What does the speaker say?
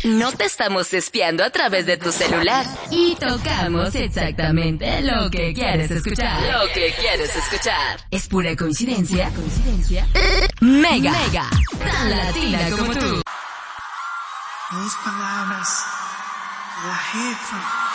No te estamos espiando a través de tu celular. Y tocamos exactamente lo que quieres escuchar. Lo que quieres escuchar. ¿Es pura coincidencia? Mega. Tan latina como tú. Dos palabras. La jefa.